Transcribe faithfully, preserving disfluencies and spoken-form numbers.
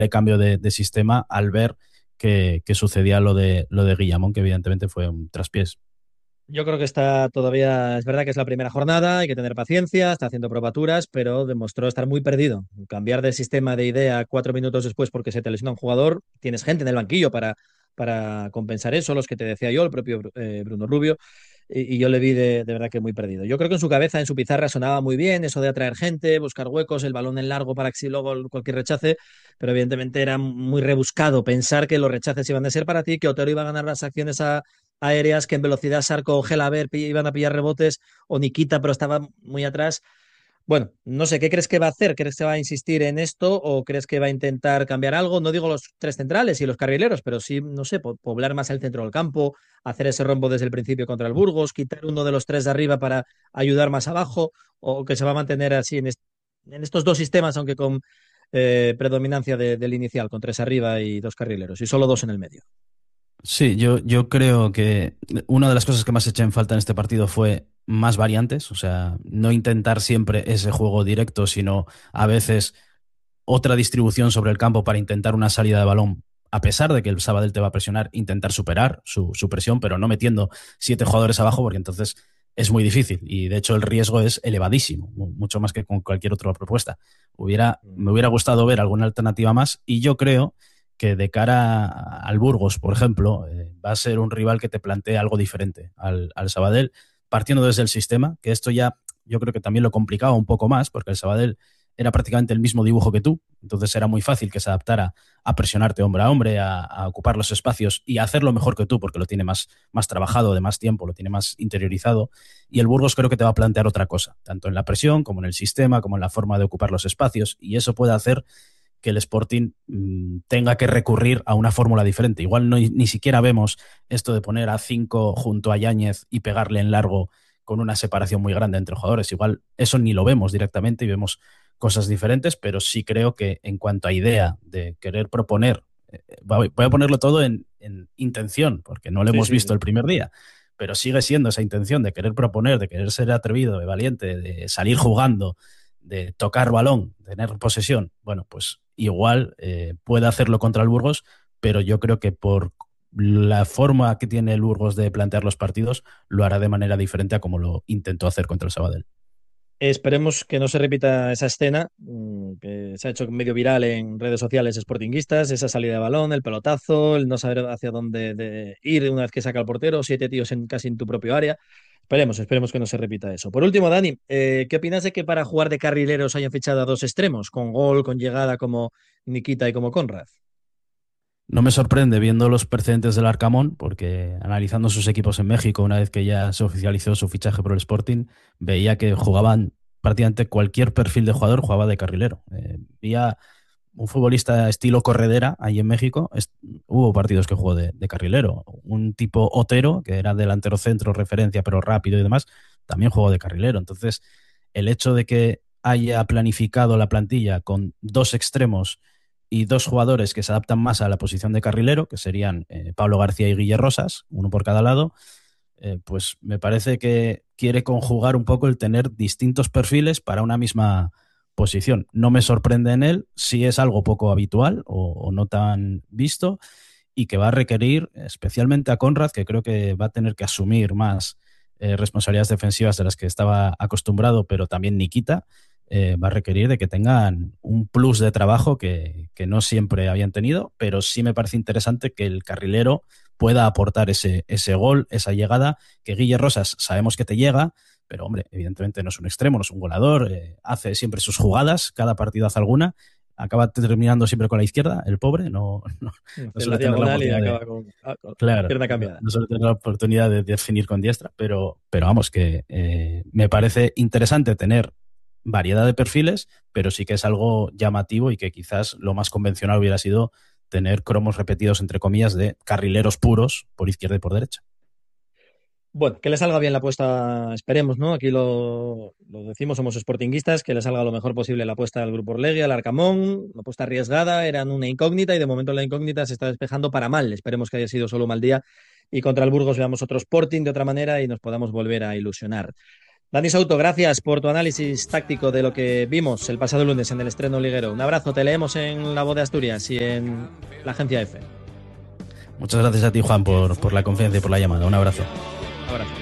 de cambio de, de sistema al ver que, que sucedía lo de, lo de Guillamón, que evidentemente fue un traspiés. Yo creo que está todavía, es verdad que es la primera jornada, hay que tener paciencia, está haciendo probaturas, pero demostró estar muy perdido. Cambiar de sistema de idea cuatro minutos después porque se te lesiona un jugador, tienes gente en el banquillo para, para compensar eso, los que te decía yo, el propio eh, Bruno Rubio, y, y yo le vi de, de verdad que muy perdido. Yo creo que en su cabeza, en su pizarra sonaba muy bien eso de atraer gente, buscar huecos, el balón en largo para que si luego cualquier rechace, pero evidentemente era muy rebuscado pensar que los rechaces iban a ser para ti, que Otero iba a ganar las acciones a aéreas, que en velocidad Sarco o Gelaber iban a pillar rebotes, o Nikita, pero estaba muy atrás. Bueno, no sé, ¿qué crees que va a hacer? ¿Crees que va a insistir en esto o crees que va a intentar cambiar algo? No digo los tres centrales y los carrileros, pero sí, no sé, po- poblar más el centro del campo, hacer ese rombo desde el principio contra el Burgos, quitar uno de los tres de arriba para ayudar más abajo, o que se va a mantener así en, est en estos dos sistemas, aunque con eh, predominancia de, del inicial, con tres arriba y dos carrileros, y solo dos en el medio. Sí, yo, yo creo que una de las cosas que más eché en falta en este partido fue más variantes, o sea, no intentar siempre ese juego directo, sino a veces otra distribución sobre el campo para intentar una salida de balón, a pesar de que el Sabadell te va a presionar, intentar superar su, su presión, pero no metiendo siete jugadores abajo, porque entonces es muy difícil y de hecho el riesgo es elevadísimo, mu- mucho más que con cualquier otra propuesta. Hubiera, me hubiera gustado ver alguna alternativa más y yo creo que de cara al Burgos, por ejemplo, eh, va a ser un rival que te plantee algo diferente al, al Sabadell, partiendo desde el sistema, que esto ya yo creo que también lo complicaba un poco más, porque el Sabadell era prácticamente el mismo dibujo que tú, entonces era muy fácil que se adaptara a presionarte hombre a hombre, a, a ocupar los espacios y a hacerlo mejor que tú, porque lo tiene más, más trabajado, de más tiempo, lo tiene más interiorizado. Y el Burgos creo que te va a plantear otra cosa, tanto en la presión como en el sistema, como en la forma de ocupar los espacios, y eso puede hacer que el Sporting mmm, tenga que recurrir a una fórmula diferente. Igual no, ni siquiera vemos esto de poner a cinco junto a Yáñez y pegarle en largo con una separación muy grande entre jugadores. Igual eso ni lo vemos directamente y vemos cosas diferentes, pero sí creo que en cuanto a idea de querer proponer, eh, voy a ponerlo todo en, en intención, porque no lo Sí, hemos sí, visto sí. el primer día, pero sigue siendo esa intención de querer proponer, de querer ser atrevido, de valiente, de salir jugando, de tocar balón, de tener posesión. Bueno, pues igual eh, puede hacerlo contra el Burgos, pero yo creo que por la forma que tiene el Burgos de plantear los partidos, lo hará de manera diferente a como lo intentó hacer contra el Sabadell. Esperemos que no se repita esa escena mm, que se ha hecho medio viral en redes sociales sportinguistas, esa salida de balón, el pelotazo, el no saber hacia dónde de ir una vez que saca el portero, siete tíos en, casi en tu propio área. Esperemos, esperemos que no se repita eso. Por último, Dani, eh, ¿qué opinas de que para jugar de carrileros hayan fichado a dos extremos, con gol, con llegada como Nikita y como Conrad? No me sorprende viendo los precedentes del Arcamón, porque analizando sus equipos en México, una vez que ya se oficializó su fichaje por el Sporting, veía que jugaban prácticamente cualquier perfil de jugador, jugaba de carrilero. Eh, veía un futbolista estilo corredera ahí en México, es, hubo partidos que jugó de, de carrilero. Un tipo Otero, que era delantero centro, referencia, pero rápido y demás, también jugó de carrilero. Entonces, el hecho de que haya planificado la plantilla con dos extremos y dos jugadores que se adaptan más a la posición de carrilero, que serían eh, Pablo García y Guille Rosas, uno por cada lado, eh, pues me parece que quiere conjugar un poco el tener distintos perfiles para una misma posición. No me sorprende en él si es algo poco habitual o, o no tan visto y que va a requerir especialmente a Conrad, que creo que va a tener que asumir más eh, responsabilidades defensivas de las que estaba acostumbrado, pero también Nikita, eh, va a requerir de que tengan un plus de trabajo que, que no siempre habían tenido, pero sí me parece interesante que el carrilero pueda aportar ese, ese gol, esa llegada, que Guille Rosas sabemos que te llega, pero hombre, evidentemente no es un extremo, no es un goleador, eh, hace siempre sus jugadas, cada partido hace alguna, acaba terminando siempre con la izquierda, el pobre, no, no, no Hace la suele tener la diagonal y oportunidad de, acaba con, ah, con claro, pierna no, cambiada. no suele tener la oportunidad de definir con diestra, pero, pero vamos, que eh, me parece interesante tener variedad de perfiles, pero sí que es algo llamativo y que quizás lo más convencional hubiera sido tener cromos repetidos, entre comillas, de carrileros puros por izquierda y por derecha. Bueno, que le salga bien la apuesta, esperemos, ¿no? Aquí lo, lo decimos, somos sportinguistas, que le salga lo mejor posible la apuesta del Grupo Orlegui, al Arcamón, la apuesta arriesgada, eran una incógnita y de momento la incógnita se está despejando para mal. Esperemos que haya sido solo un mal día y contra el Burgos veamos otro Sporting de otra manera y nos podamos volver a ilusionar. Dani Souto, gracias por tu análisis táctico de lo que vimos el pasado lunes en el estreno liguero. Un abrazo, te leemos en La Voz de Asturias y en la Agencia F. Muchas gracias a ti, Juan, por, por la confianza y por la llamada. Un abrazo. Un abrazo.